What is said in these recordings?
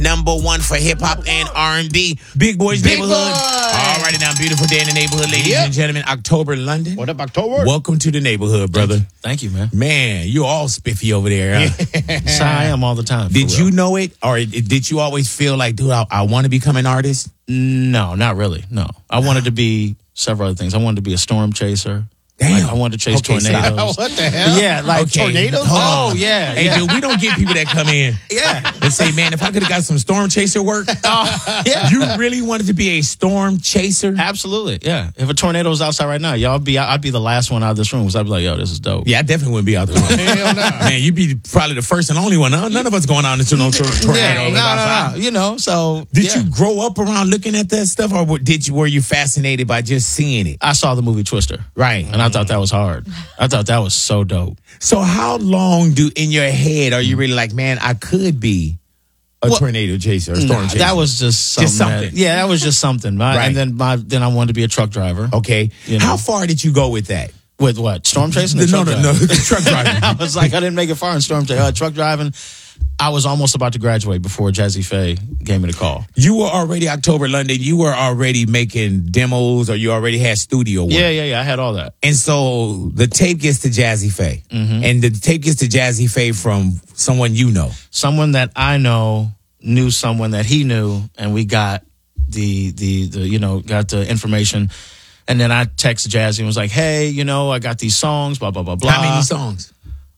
#1 for hip hop and R&B. Big Boys Neighborhood. All righty now, beautiful day in the neighborhood, ladies and gentlemen. October London. What up, October? Welcome to the neighborhood, brother. Thank you, man. Man, you're all spiffy over there. So I am all the time. Did you know it, or did you always feel like, dude, I want to become an artist? No, not really. No, I wanted to be several other things. I wanted to be a storm chaser. Damn. Like, I wanted to chase tornadoes. What the hell? Yeah, like tornadoes? Oh, yeah. Hey, dude, we don't get people that come in and say, man, if I could have got some storm chaser work. Yeah. You really wanted to be a storm chaser? Absolutely, yeah. If a tornado was outside right now, I'd be the last one out of this room because I'd be like, yo, this is dope. Yeah, I definitely wouldn't be out there. Hell no. Man, you'd be probably the first and only one. None of us going out into no tornado. No. You know, so. Did you grow up around looking at that stuff, or were you fascinated by just seeing it? I saw the movie Twister. Right. And I thought that was hard. I thought that was so dope. So how long in your head are you really like, man, I could be a tornado chaser or storm chaser? That was just something. That was just something. Right. And then I wanted to be a truck driver. Okay. You know. How far did you go with that? With what? Storm chasing? No, the truck driving. I was like, I didn't make it far in storm chasing. Truck driving. I was almost about to graduate before Jazzy Faye gave me the call. You were already October London. You were already making demos, or you already had studio work. Yeah. I had all that. And so the tape gets to Jazzy Faye. Mm-hmm. And the tape gets to Jazzy Faye from someone you know. Someone that I know knew someone that he knew, and we got got the information. And then I texted Jazzy and was like, hey, I got these songs, blah, blah, blah, blah. How many songs?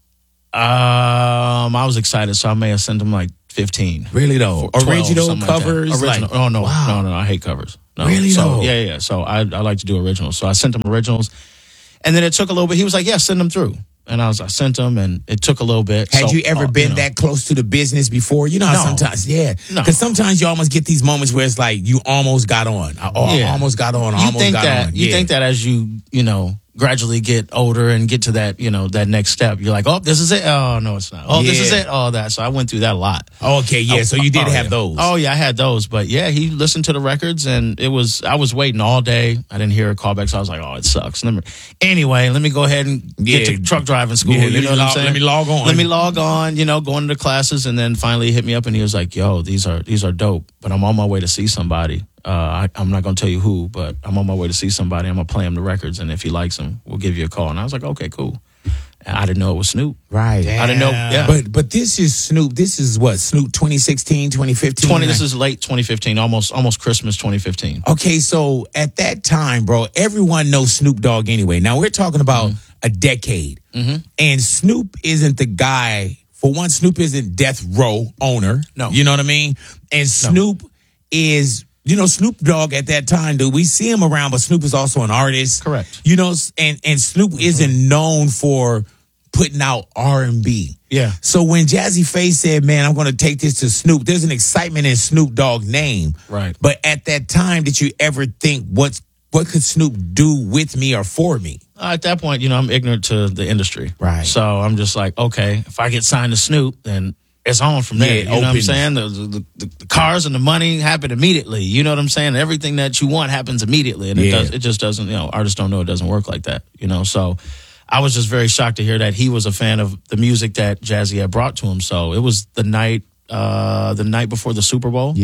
I was excited, so I may have sent him like 15. Really though? 12, original covers? Like original. Like, no, wow. No, I hate covers. No. Really so, though? Yeah. So I like to do originals. So I sent him originals. And then it took a little bit. He was like, yeah, send them through. And I sent them, and it took a little bit. Had you ever been that close to the business before? You know how sometimes, because sometimes you almost get these moments where it's like you almost got on. I almost got on. You think that as you gradually get older and get to that, that next step, you're like, oh, this is it. Oh, no, it's not. Oh, this is it. Oh, that. So I went through that a lot. Okay, yeah. So you did have those. Oh, yeah, I had those. But yeah, he listened to the records, and I was waiting all day. I didn't hear a call back, so I was like, oh, it sucks. Anyway, let me go ahead and get to truck driving school. Yeah, you know what I'm saying? Let me log on. Let me log on, going to classes, and then finally he hit me up, and he was like, yo, these are dope, but I'm on my way to see somebody. I'm not going to tell you who, but I'm on my way to see somebody. I'm going to play him the records, and if he likes them, we'll give you a call. And I was like, okay, cool. And I didn't know it was Snoop. Right. I didn't know. Yeah. But this is Snoop. This is what, Snoop 2016, 2015? This is late 2015, almost Christmas 2015. Okay, so at that time, bro, everyone knows Snoop Dogg anyway. Now, we're talking about a decade. Mm-hmm. And Snoop isn't the guy. For one, Snoop isn't Death Row owner. No. You know what I mean? And Snoop is... Snoop Dogg at that time, dude, we see him around, but Snoop is also an artist. Correct. And Snoop isn't known for putting out R&B. Yeah. So when Jazzy Faye said, man, I'm going to take this to Snoop, there's an excitement in Snoop Dogg's name. Right. But at that time, did you ever think, what could Snoop do with me or for me? At that point, I'm ignorant to the industry. Right. So I'm just like, okay, if I get signed to Snoop, then it's on from there. You know what I'm saying? The cars and the money happen immediately. You know what I'm saying? Everything that you want happens immediately. And it just doesn't, artists don't know it doesn't work like that, So I was just very shocked to hear that he was a fan of the music that Jazzy had brought to him. So it was the night before the Super Bowl.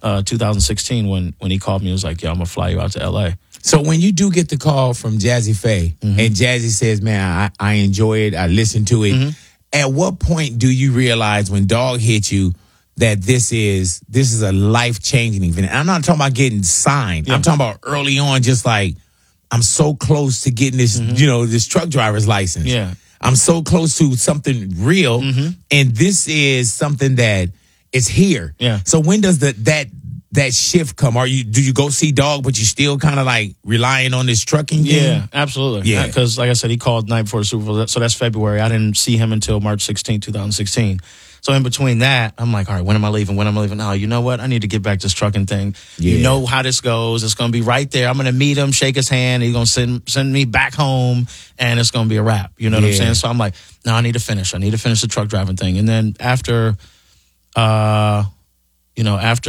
2016 when he called me. He was like, yo, I'm going to fly you out to LA. So when you do get the call from Jazzy Faye and Jazzy says, man, I enjoy it, I listen to it. At what point do you realize when Dog hit you that this is a life-changing event? And I'm not talking about getting signed. Yeah. I'm talking about early on, just like, I'm so close to getting this, this truck driver's license. Yeah. I'm so close to something real, and this is something that is here. Yeah. So when does that shift come? Do you go see Dog, but you still kind of like relying on this trucking thing? Yeah, absolutely. Yeah. Because like I said, he called the night before the Super Bowl. So that's February. I didn't see him until March 16, 2016. So in between that, I'm like, all right, when am I leaving? Oh, you know what? I need to get back to this trucking thing. Yeah. You know how this goes. It's going to be right there. I'm going to meet him, shake his hand. He's going to send me back home, and it's going to be a wrap. You know what I'm saying? So I'm like, no, I need to finish. I need to finish the truck driving thing. And then after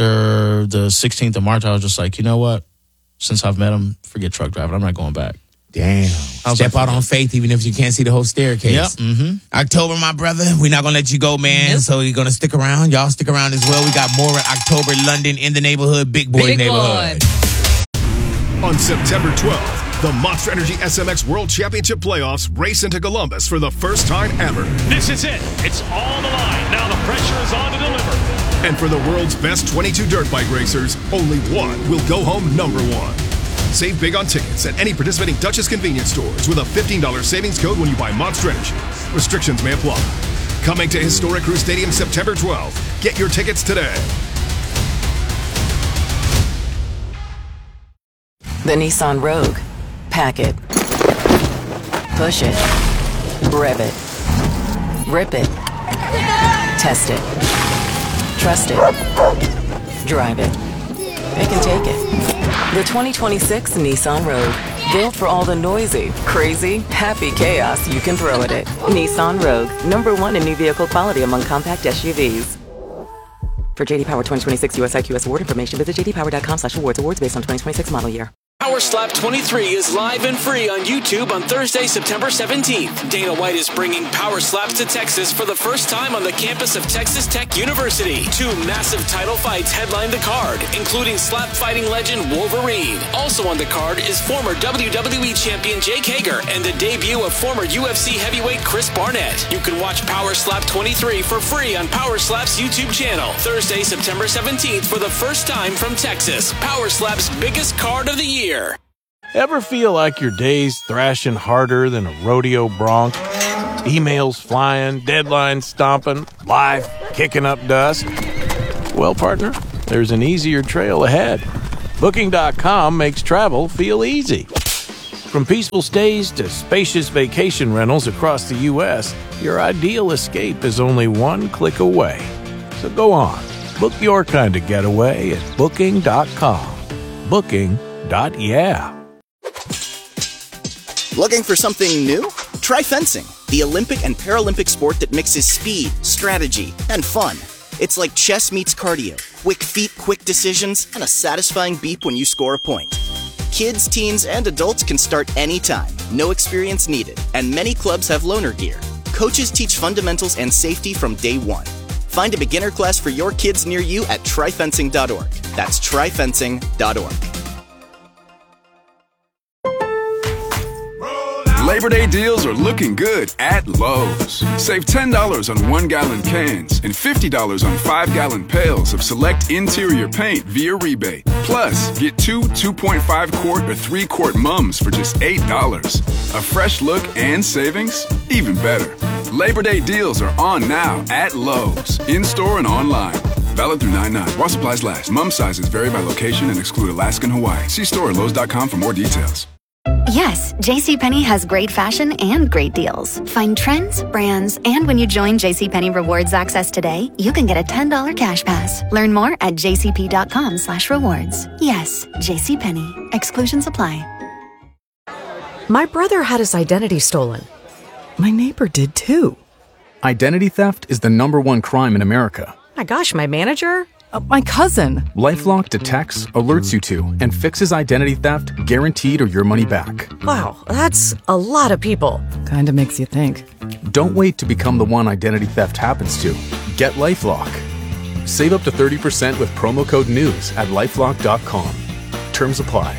the 16th of March, I was just like, you know what? Since I've met him, forget truck driving. I'm not going back. Damn. Step out on faith even if you can't see the whole staircase. Yep. Mm-hmm. October, my brother, we're not going to let you go, man. Yep. So you're going to stick around. Y'all stick around as well. We got more at October, London, in the neighborhood, Big Boy neighborhood. On September 12th, the Monster Energy SMX World Championship Playoffs race into Columbus for the first time ever. This is it. It's all on the line. Now the pressure is on to deliver. And for the world's best 22 dirt bike racers, only one will go home number one. Save big on tickets at any participating Dutchess convenience stores with a $15 savings code when you buy Monster Energy. Restrictions may apply. Coming to Historic Crew Stadium September 12th. Get your tickets today. The Nissan Rogue. Pack it. Push it. Rev it. Rip it. Test it. Trust it. Drive it. Pick and take it. The 2026 Nissan Rogue. Built for all the noisy, crazy, happy chaos you can throw at it. Nissan Rogue. #1 in new vehicle quality among compact SUVs. For JD Power 2026 US IQS award information, visit jdpower.com/awards. Awards based on 2026 model year. Power Slap 23 is live and free on YouTube on Thursday, September 17th. Dana White is bringing Power Slaps to Texas for the first time on the campus of Texas Tech University. 2 massive title fights headline the card, including slap fighting legend Wolverine. Also on the card is former WWE champion Jake Hager and the debut of former UFC heavyweight Chris Barnett. You can watch Power Slap 23 for free on Power Slap's YouTube channel. Thursday, September 17th for the first time from Texas. Power Slap's biggest card of the year. Ever feel like your day's thrashing harder than a rodeo bronc? Emails flying, deadlines stomping, life kicking up dust? Well, partner, there's an easier trail ahead. Booking.com makes travel feel easy. From peaceful stays to spacious vacation rentals across the U.S., your ideal escape is only one click away. So go on, book your kind of getaway at Booking.com. Booking.yeah. Looking for something new? Try fencing, the Olympic and Paralympic sport that mixes speed, strategy, and fun. It's like chess meets cardio. Quick feet, quick decisions, and a satisfying beep when you score a point. Kids, teens, and adults can start anytime. No experience needed. And many clubs have loaner gear. Coaches teach fundamentals and safety from day one. Find a beginner class for your kids near you at tryfencing.org. That's tryfencing.org. Labor Day deals are looking good at Lowe's. Save $10 on 1-gallon cans and $50 on 5-gallon pails of select interior paint via rebate. Plus, get 2 2.5-quart or 3-quart mums for just $8. A fresh look and savings? Even better. Labor Day deals are on now at Lowe's, in-store and online. Valid through 9/9. While supplies last. Mum sizes vary by location and exclude Alaska and Hawaii. See store at Lowe's.com for more details. Yes, JCPenney has great fashion and great deals. Find trends, brands, and when you join JCPenney Rewards Access today, you can get a $10 cash pass. Learn more at jcp.com/rewards. Yes, JCPenney. Exclusions apply. My brother had his identity stolen. My neighbor did too. Identity theft is the #1 crime in America. My gosh, my manager? My cousin. LifeLock detects, alerts you to, and fixes identity theft guaranteed or your money back. Wow, that's a lot of people. Kinda makes you think. Don't wait to become the one identity theft happens to. Get LifeLock. Save up to 30% with promo code NEWS at LifeLock.com. Terms apply.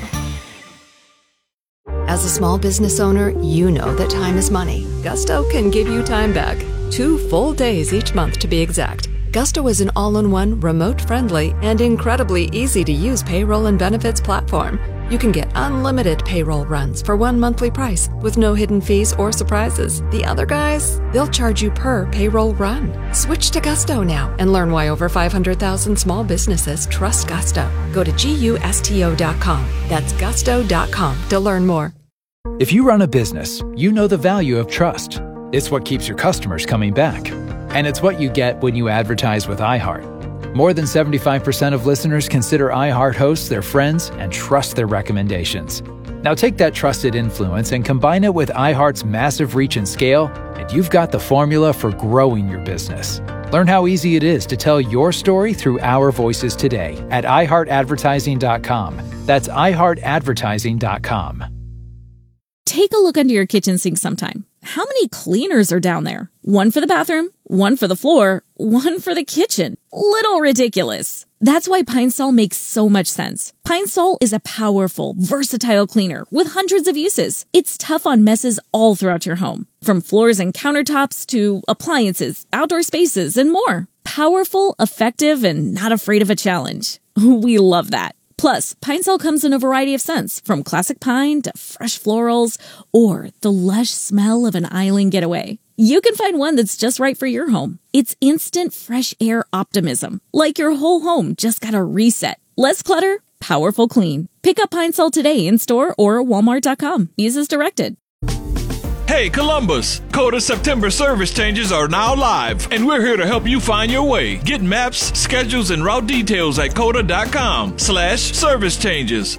As a small business owner, you know that time is money. Gusto can give you time back. 2 full days each month to be exact. Gusto is an all-in-one, remote-friendly, and incredibly easy-to-use payroll and benefits platform. You can get unlimited payroll runs for one monthly price with no hidden fees or surprises. The other guys, they'll charge you per payroll run. Switch to Gusto now and learn why over 500,000 small businesses trust Gusto. Go to GUSTO.com. That's gusto.com to learn more. If you run a business, you know the value of trust. It's what keeps your customers coming back. And it's what you get when you advertise with iHeart. More than 75% of listeners consider iHeart hosts their friends and trust their recommendations. Now take that trusted influence and combine it with iHeart's massive reach and scale, and you've got the formula for growing your business. Learn how easy it is to tell your story through our voices today at iHeartAdvertising.com. That's iHeartAdvertising.com. Take a look under your kitchen sink sometime. How many cleaners are down there? One for the bathroom, one for the floor, one for the kitchen. Little ridiculous. That's why Pine Sol makes so much sense. Pine Sol is a powerful, versatile cleaner with hundreds of uses. It's tough on messes all throughout your home, from floors and countertops to appliances, outdoor spaces, and more. Powerful, effective, and not afraid of a challenge. We love that. Plus, Pine Sol comes in a variety of scents, from classic pine to fresh florals or the lush smell of an island getaway. You can find one that's just right for your home. It's instant fresh air optimism, like your whole home just got a reset. Less clutter, powerful clean. Pick up Pine Sol today in store or Walmart.com. Use as directed. Hey Columbus, Coda September service changes are now live, and we're here to help you find your way. Get maps, schedules, and route details at coda.com/service changes.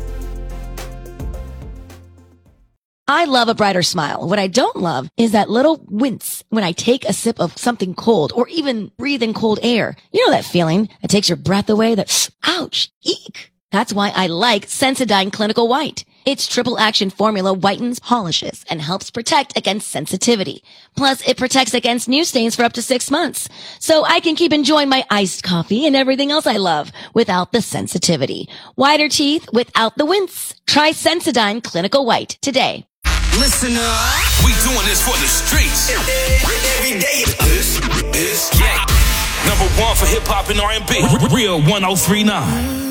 I love a brighter smile. What I don't love is that little wince when I take a sip of something cold or even breathe in cold air. You know that feeling that takes your breath away, that ouch, eek. That's why I like Sensodyne Clinical White. Its triple action formula whitens, polishes, and helps protect against sensitivity. Plus, it protects against new stains for up to 6 months. So I can keep enjoying my iced coffee and everything else I love without the sensitivity. Whiter teeth without the wince. Try Sensodyne Clinical White today. Listen up. We doing this for the streets. Every day. This is number one for hip hop and R&B. Real 1039.